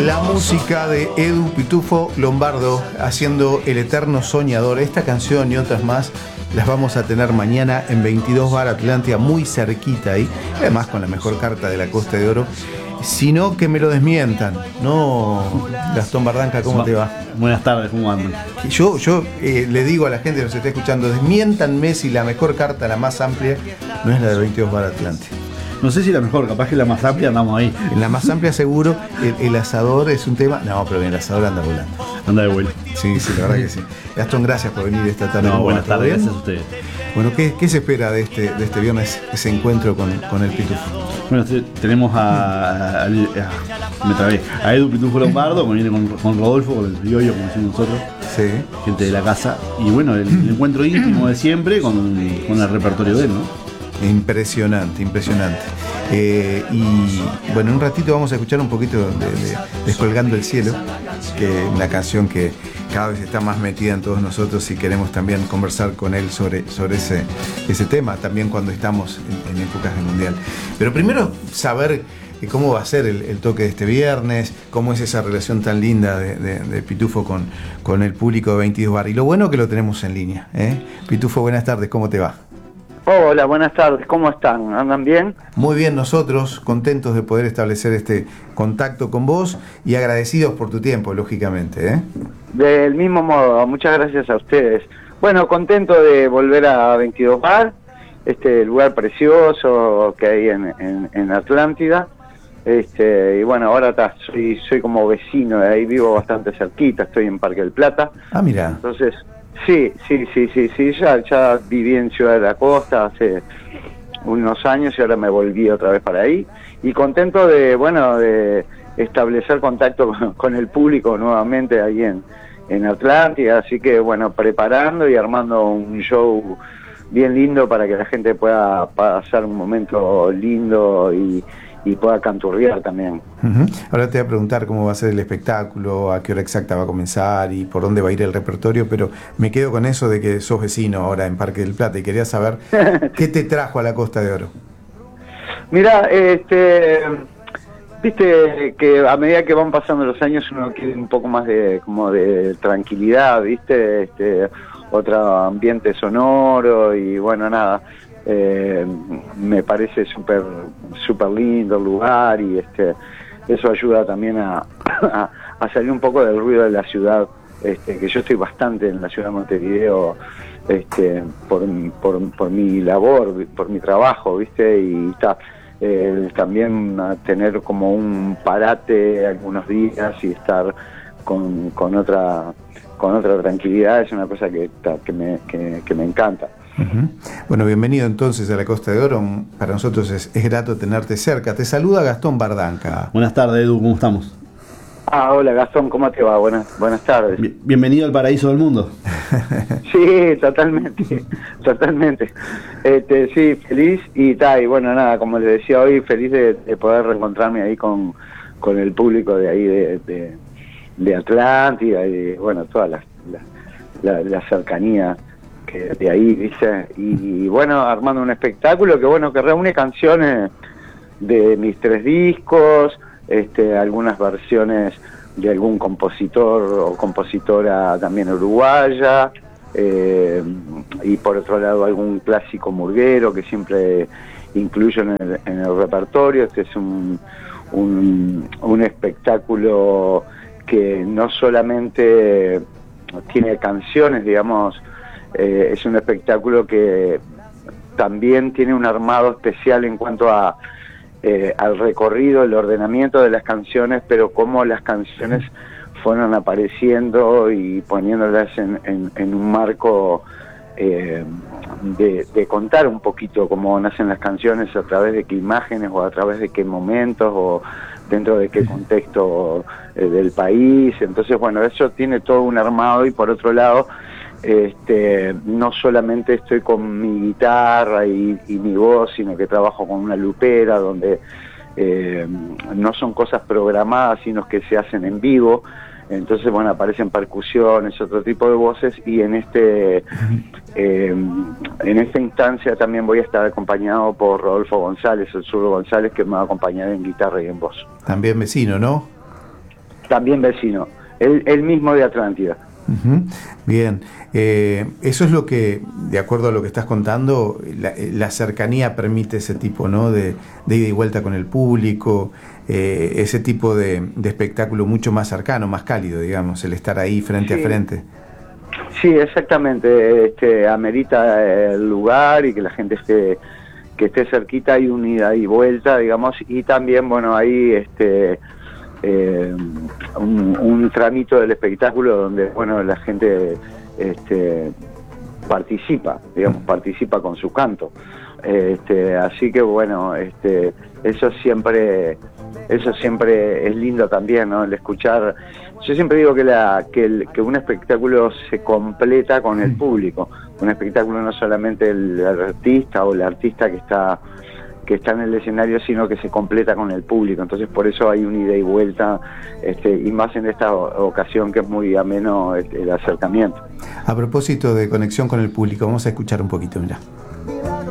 La música de Edu Pitufo Lombardo haciendo El Eterno Soñador. Esta canción y otras más las vamos a tener mañana en 22 Bar Atlántida, muy cerquita ahí, además con la mejor carta de la Costa de Oro. Sino que me lo desmientan, ¿no? Gastón Bardanca, ¿cómo te va? Buenas tardes, ¿cómo andan? Yo le digo a la gente que nos está escuchando, desmiéntanme si la mejor carta, la más amplia, no es la de 22 Bar Atlántida. No sé si la mejor, capaz que la más amplia, andamos ahí. En la más amplia seguro, el asador es un tema. No, pero bien, el asador anda volando. Anda de vuelta. Sí, la verdad que sí. Gastón, gracias por venir esta tarde. No, buenas tardes, gracias a ustedes. Bueno, ¿qué se espera de este viernes, ese encuentro con el Pitufo? Bueno, tenemos a Edu Pitufo Lombardo, que viene con Rodolfo, con el Yoyo, como decimos nosotros. Sí. Gente de la casa. Y bueno, el encuentro íntimo de siempre con el repertorio de él, ¿no? Impresionante. Y bueno, en un ratito vamos a escuchar un poquito de Descolgando el Cielo, que es una canción que cada vez está más metida en todos nosotros y queremos también conversar con él sobre ese tema, también cuando estamos en épocas de mundial. Pero primero saber cómo va a ser el toque de este viernes, cómo es esa relación tan linda de Pitufo con el público de 22 Bar. Y lo bueno que lo tenemos en línea, ¿eh? Pitufo, buenas tardes, ¿cómo te va? Hola, buenas tardes, ¿cómo están? ¿Andan bien? Muy bien, nosotros contentos de poder establecer este contacto con vos y agradecidos por tu tiempo, lógicamente, ¿eh? Del mismo modo, muchas gracias a ustedes. Bueno, contento de volver a 22 Bar, este lugar precioso que hay en Atlántida. Y bueno, ahora soy como vecino de ahí, vivo bastante cerquita, estoy en Parque del Plata. Ah, mira. Entonces, sí, ya viví en Ciudad de la Costa hace unos años y ahora me volví otra vez para ahí. Y contento de establecer contacto con el público nuevamente ahí en Atlántida, así que bueno, preparando y armando un show bien lindo para que la gente pueda pasar un momento lindo y pueda canturrear también. Uh-huh. Ahora te voy a preguntar cómo va a ser el espectáculo, a qué hora exacta va a comenzar y por dónde va a ir el repertorio, pero me quedo con eso de que sos vecino ahora en Parque del Plata y quería saber qué te trajo a la Costa de Oro. Mira, viste que a medida que van pasando los años uno quiere un poco más de tranquilidad, viste, otro ambiente sonoro y bueno, nada. Me parece súper lindo el lugar y eso ayuda también a salir un poco del ruido de la ciudad, que yo estoy bastante en la ciudad de Montevideo por mi labor, por mi trabajo, viste, y también tener como un parate algunos días y estar con otra tranquilidad es una cosa que me encanta. Uh-huh. Bueno, bienvenido entonces a la Costa de Oro. Para nosotros es grato tenerte cerca. Te saluda Gastón Bardanca. Buenas tardes, Edu, ¿cómo estamos? Hola Gastón, ¿cómo te va? Buenas tardes. Bienvenido al paraíso del mundo. Sí, totalmente. Sí, feliz y bueno, nada, como les decía hoy, feliz de poder reencontrarme ahí con el público de ahí de Atlántida y bueno, toda la cercanía de ahí, ¿viste? Y bueno, armando un espectáculo que reúne canciones de mis 3 discos, algunas versiones de algún compositor o compositora también uruguaya, y por otro lado algún clásico murguero que siempre incluyo en el repertorio. Este es un espectáculo que no solamente tiene canciones, digamos, es un espectáculo que también tiene un armado especial en cuanto al recorrido, el ordenamiento de las canciones, pero cómo las canciones fueron apareciendo y poniéndolas en un marco de contar un poquito cómo nacen las canciones, a través de qué imágenes o a través de qué momentos o dentro de qué contexto del país. Entonces, bueno, eso tiene todo un armado y por otro lado, no solamente estoy con mi guitarra y mi voz, sino que trabajo con una lupera donde no son cosas programadas, sino que se hacen en vivo. Entonces, bueno, aparecen percusiones, otro tipo de voces, y en esta instancia también voy a estar acompañado por Rodolfo González, el Zurdo González, que me va a acompañar en guitarra y en voz. También vecino, ¿no? también vecino, él mismo de Atlántida. Ujú. Bien, eso es lo que, de acuerdo a lo que estás contando, la cercanía permite ese tipo, ¿no?, de ida y vuelta con el público, ese tipo de espectáculo mucho más cercano, más cálido, digamos, el estar ahí frente a frente. Sí, exactamente, amerita el lugar y que la gente que esté cerquita, hay una ida y vuelta, digamos, y también, bueno, hay un tramito del espectáculo donde, bueno, la gente participa con su canto, así que bueno, eso siempre es lindo también, ¿no? El escuchar. Yo siempre digo que un espectáculo se completa con el público. Un espectáculo no solamente el artista o la artista que está en el escenario, sino que se completa con el público. Entonces por eso hay una ida y vuelta, y más en esta ocasión que es muy ameno el acercamiento. A propósito de conexión con el público, vamos a escuchar un poquito, mira.